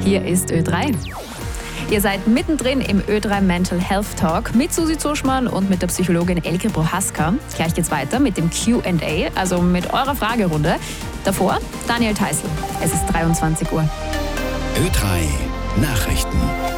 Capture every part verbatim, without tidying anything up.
Hier ist Ö drei. Ihr seid mittendrin im Ö drei Mental Health Talk mit Susi Zuschmann und mit der Psychologin Elke Prohaska. Gleich geht's weiter mit dem Q and A, also mit eurer Fragerunde. Davor Daniel Theißl. Es ist dreiundzwanzig Uhr. Ö drei Nachrichten.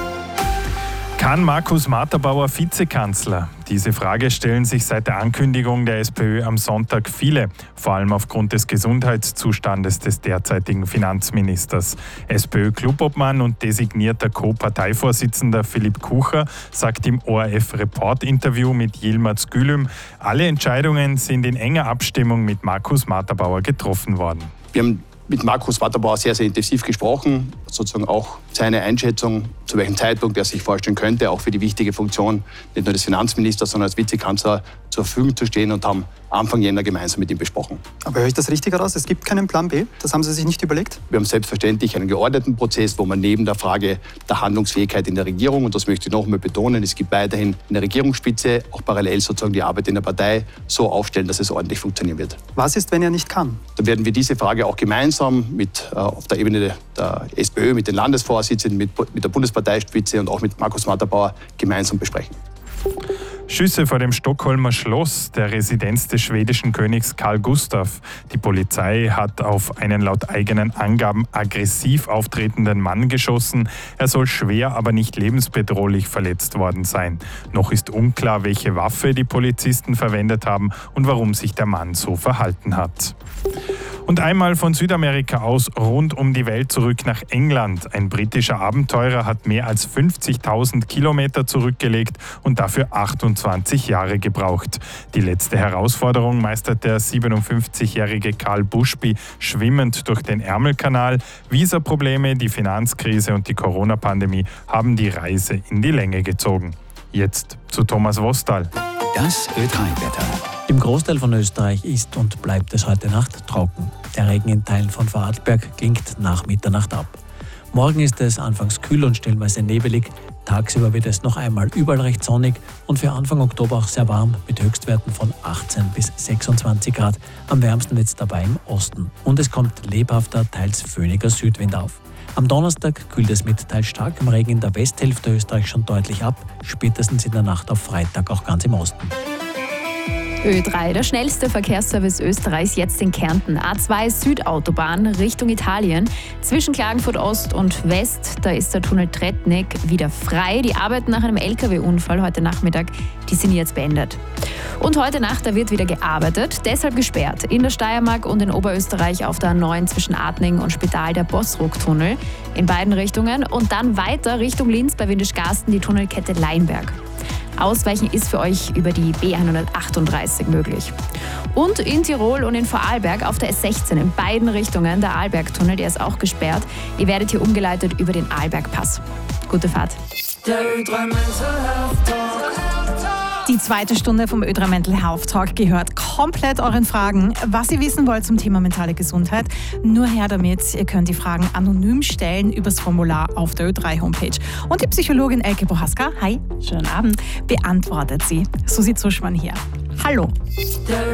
Kann Markus Matterbauer Vizekanzler? Diese Frage stellen sich seit der Ankündigung der SPÖ am Sonntag viele, vor allem aufgrund des Gesundheitszustandes des derzeitigen Finanzministers. SPÖ-Clubobmann und designierter Co-Parteivorsitzender Philipp Kucher sagt im O R F-Report-Interview mit Yilmaz Gülüm, alle Entscheidungen sind in enger Abstimmung mit Markus Matterbauer getroffen worden. Wir haben mit Markus Matterbauer sehr, sehr intensiv gesprochen, sozusagen auch seine Einschätzung, zu welchem Zeitpunkt er sich vorstellen könnte, auch für die wichtige Funktion nicht nur des Finanzministers, sondern als Vizekanzler zur Verfügung zu stehen, und haben Anfang Jänner gemeinsam mit ihm besprochen. Aber höre ich das richtig heraus? Es gibt keinen Plan B? Das haben Sie sich nicht überlegt? Wir haben selbstverständlich einen geordneten Prozess, wo man neben der Frage der Handlungsfähigkeit in der Regierung, und das möchte ich noch einmal betonen, es gibt weiterhin in der Regierungsspitze auch parallel sozusagen die Arbeit in der Partei so aufstellen, dass es ordentlich funktionieren wird. Was ist, wenn er nicht kann? Dann werden wir diese Frage auch gemeinsam mit, äh, auf der Ebene der SPÖ, mit den Landesvorsitzenden, mit, mit der Bundesparteispitze und auch mit Markus Matterbauer gemeinsam besprechen. Schüsse vor dem Stockholmer Schloss, der Residenz des schwedischen Königs Carl Gustaf. Die Polizei hat auf einen laut eigenen Angaben aggressiv auftretenden Mann geschossen. Er soll schwer, aber nicht lebensbedrohlich verletzt worden sein. Noch ist unklar, welche Waffe die Polizisten verwendet haben und warum sich der Mann so verhalten hat. Und einmal von Südamerika aus rund um die Welt zurück nach England. Ein britischer Abenteurer hat mehr als fünfzigtausend Kilometer zurückgelegt und dafür achtundzwanzig Jahre gebraucht. Die letzte Herausforderung meistert der siebenundfünfzigjährige Karl Bushby schwimmend durch den Ärmelkanal. Visaprobleme, die Finanzkrise und die Corona-Pandemie haben die Reise in die Länge gezogen. Jetzt zu Thomas Wostal. Das Ö drei Wetter. Im Großteil von Österreich ist und bleibt es heute Nacht trocken. Der Regen in Teilen von Vorarlberg klingt nach Mitternacht ab. Morgen ist es anfangs kühl und stellenweise nebelig. Tagsüber wird es noch einmal überall recht sonnig und für Anfang Oktober auch sehr warm mit Höchstwerten von achtzehn bis sechsundzwanzig Grad. Am wärmsten wird es dabei im Osten. Und es kommt lebhafter, teils föhniger Südwind auf. Am Donnerstag kühlt es mit teils starkem Regen in der Westhälfte Österreichs schon deutlich ab, spätestens in der Nacht auf Freitag auch ganz im Osten. Ö drei, der schnellste Verkehrsservice Österreichs, jetzt in Kärnten. A zwei Südautobahn Richtung Italien. Zwischen Klagenfurt Ost und West, da ist der Tunnel Tretnik wieder frei. Die Arbeiten nach einem L K W-Unfall heute Nachmittag, die sind jetzt beendet. Und heute Nacht, da wird wieder gearbeitet, deshalb gesperrt. In der Steiermark und in Oberösterreich auf der A neun zwischen Adning und Spital der Bossruck-Tunnel in beiden Richtungen. Und dann weiter Richtung Linz bei Windischgarsten die Tunnelkette Leinberg. Ausweichen ist für euch über die B hundertachtunddreißig möglich. Und in Tirol und in Vorarlberg auf der S sechzehn in beiden Richtungen, der Arlbergtunnel, der ist auch gesperrt. Ihr werdet hier umgeleitet über den Arlbergpass. Gute Fahrt. Der Ö drei Mental Health Talk. Die zweite Stunde vom Ö drei Mental Health Talk gehört komplett euren Fragen. Was ihr wissen wollt zum Thema mentale Gesundheit, nur her damit. Ihr könnt die Fragen anonym stellen übers Formular auf der Ö drei Homepage. Und die Psychologin Elke Prohaska, hi, schönen Abend, beantwortet sie. Susi Zuschmann hier. Hallo.